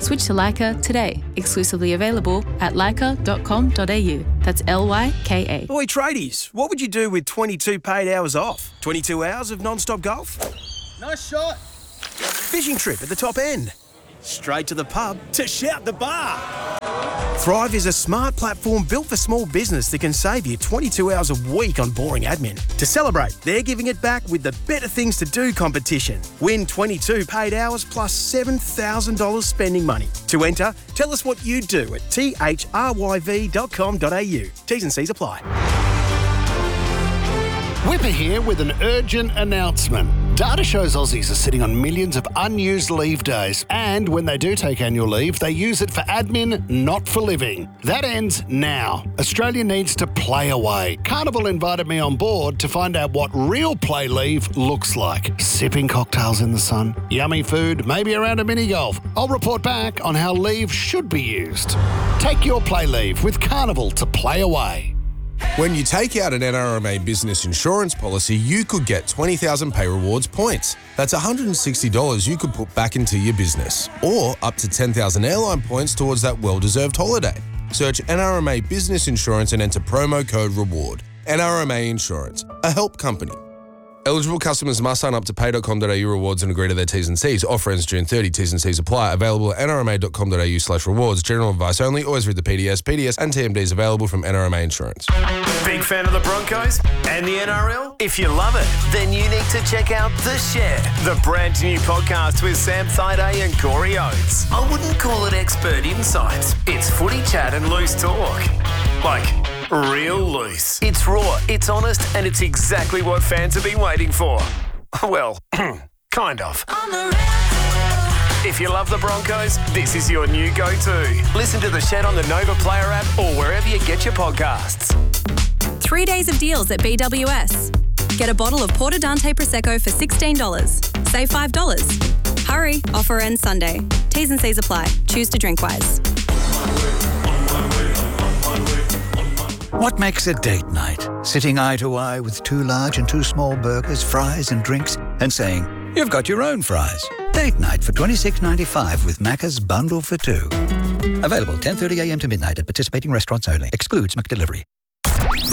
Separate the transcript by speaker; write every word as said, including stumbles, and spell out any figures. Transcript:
Speaker 1: Switch to Leica today. Exclusively available at leica dot com dot a u. That's L Y K A.
Speaker 2: Oi, tradies, what would you do with twenty-two paid hours off? twenty-two hours of non-stop golf?
Speaker 3: Nice shot.
Speaker 2: Fishing trip at the top end? Straight to the pub to shout the bar? Thrive is a smart platform built for small business that can save you twenty-two hours a week on boring admin. To celebrate, they're giving it back with the Better Things to Do competition. Win twenty-two paid hours plus seven thousand dollars spending money. To enter, tell us what you do at t h r y v dot com dot a u. T's and C's apply.
Speaker 4: Whipper here with an urgent announcement. Data shows Aussies are sitting on millions of unused leave days, and when they do take annual leave, they use it for admin, not for living. That ends now. Australia needs to play away. Carnival invited me on board to find out what real play leave looks like. Sipping cocktails in the sun, yummy food, maybe around a mini golf. I'll report back on how leave should be used. Take your play leave with Carnival to play away.
Speaker 5: When you take out an N R M A business insurance policy, you could get twenty thousand Pay Rewards points. That's one hundred sixty dollars you could put back into your business, or up to ten thousand airline points towards that well-deserved holiday. Search N R M A Business Insurance and enter promo code REWARD. N R M A Insurance, a help company. Eligible customers must sign up to pay dot com dot a u rewards and agree to their T's and C's. Offer ends June thirtieth. T's and C's apply. Available at n r m a dot com dot a u slash rewards. General advice only. Always read the P D S. P D S and T M Ds available from N R M A Insurance.
Speaker 6: Big fan of the Broncos and the N R L? If you love it, then you need to check out The Share, the brand new podcast with Sam Thaiday and Corey Oates. I wouldn't call it expert insights. It's footy chat and loose talk. Like, real loose. It's raw, it's honest, and it's exactly what fans have been waiting for. Well, kind of. If you love the Broncos, this is your new go-to. Listen to The Shed on the Nova Player app or wherever you get your podcasts.
Speaker 7: Three days of deals at B W S. Get a bottle of Porto Dante Prosecco for sixteen dollars. Save five dollars. Hurry, offer ends Sunday. T's and C's apply. Choose to drink wise.
Speaker 8: What makes a date night? Sitting eye to eye with two large and two small burgers, fries and drinks, and saying, you've got your own fries. Date night for twenty-six ninety-five with Macca's bundle for two. Available ten thirty a m to midnight at participating restaurants only. Excludes McDelivery.